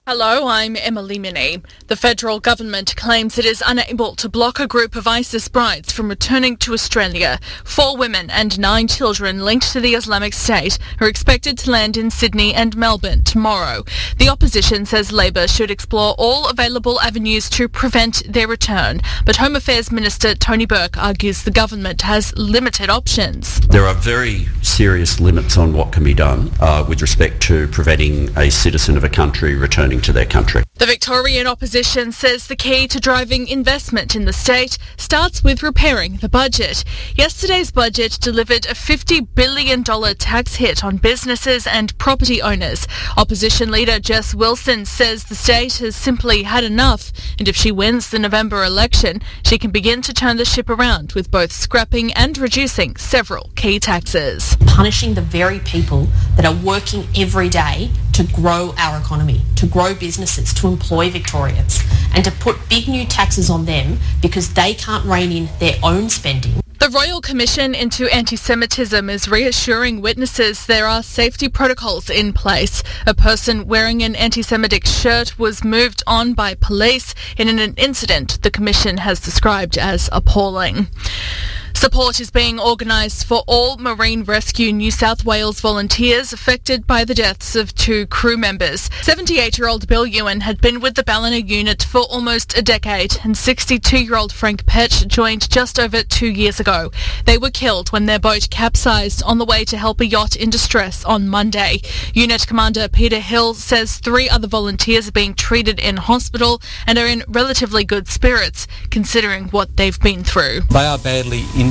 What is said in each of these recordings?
Hello, I'm Emily Minnie. The federal government claims it is unable to block a group of ISIS brides from returning to Australia. 4 women and 9 children linked to the Islamic State are expected to land in Sydney and Melbourne tomorrow. The opposition says Labor should explore all available avenues to prevent their return, but Home Affairs Minister Tony Burke argues the government has limited options. There are very serious limits on what can be done with respect to preventing a citizen of a country returning to their country. The Victorian opposition says the key to driving investment in the state starts with repairing the budget. Yesterday's budget delivered a $50 billion tax hit on businesses and property owners. Opposition leader Jess Wilson says the state has simply had enough, and if she wins the November election, she can begin to turn the ship around with both scrapping and reducing several key taxes. Punishing the very people that are working every day to grow our economy, to grow businesses, to employ Victorians, and to put big new taxes on them because they can't rein in their own spending. The Royal Commission into Anti-Semitism is reassuring witnesses there are safety protocols in place. A person wearing an anti-Semitic shirt was moved on by police in an incident the Commission has described as appalling. Support is being organised for all Marine Rescue New South Wales volunteers affected by the deaths of 2 crew members. 78-year-old Bill Ewan had been with the Ballina unit for almost a decade, and 62-year-old Frank Petch joined just over 2 years ago. They were killed when their boat capsized on the way to help a yacht in distress on Monday. Unit Commander Peter Hill says 3 other volunteers are being treated in hospital and are in relatively good spirits, considering what they've been through. They are badly injured.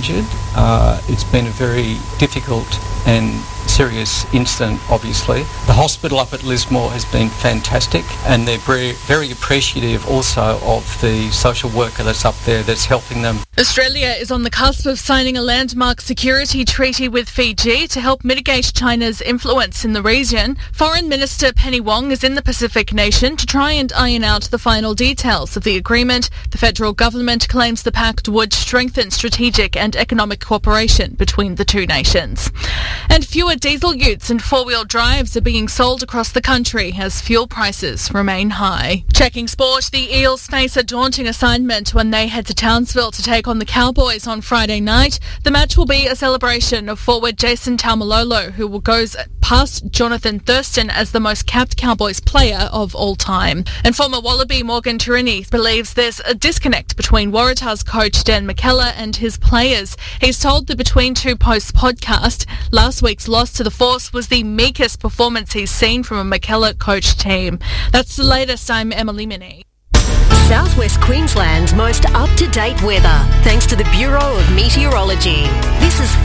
It's been a very difficult and serious incident, obviously. The hospital up at Lismore has been fantastic, and they're very, very appreciative also of the social worker that's up there that's helping them. Australia is on the cusp of signing a landmark security treaty with Fiji to help mitigate China's influence in the region. Foreign Minister Penny Wong is in the Pacific nation to try and iron out the final details of the agreement. The federal government claims the pact would strengthen strategic and economic cooperation between the 2 nations. And fewer diesel utes and 4-wheel drives are being sold across the country as fuel prices remain high. Checking sport, the Eels face a daunting assignment when they head to Townsville to take on the Cowboys on Friday night. The match will be a celebration of forward Jason Taumalolo, who goes past Jonathan Thurston as the most capped Cowboys player of all time. And former Wallaby Morgan Turini believes there's a disconnect between Waratahs coach Dan McKellar and his players. He's told the Between Two Posts podcast last week's loss to the Force was the meekest performance he's seen from a McKellar coach team. That's the latest. I'm Emily Minnie. Southwest Queensland's most up-to-date weather, thanks to the Bureau of Meteorology. This is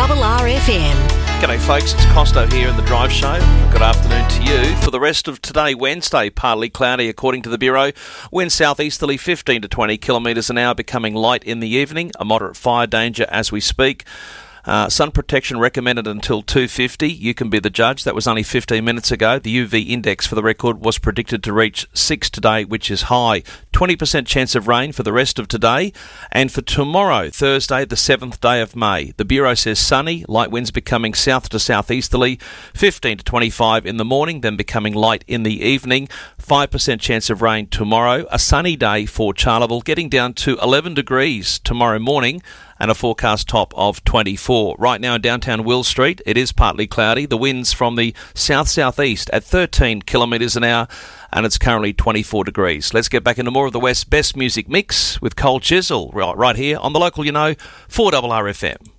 4RRFM. G'day folks, it's Costo here in the Drive Show. Good afternoon to you. For the rest of today, Wednesday, partly cloudy according to the Bureau. Wind southeasterly 15 to 20 kilometres an hour, becoming light in the evening. A moderate fire danger as we speak. Sun protection recommended until 2:50. You can be the judge. That was only 15 minutes ago. The UV index for the record was predicted to reach 6 today, which is high. 20% chance of rain for the rest of today. And for tomorrow, Thursday, the 7th day of May, the Bureau says sunny, light winds becoming south to southeasterly, 15 to 25 in the morning, then becoming light in the evening. 5% chance of rain tomorrow. A sunny day for Charleville, getting down to 11 degrees tomorrow morning, and a forecast top of 24. Right now in downtown Will Street, it is partly cloudy. The wind's from the south-southeast at 13 kilometres an hour, and it's currently 24 degrees. Let's get back into more of the West's best music mix with Cole Chisel right here on the local, 4RRFM.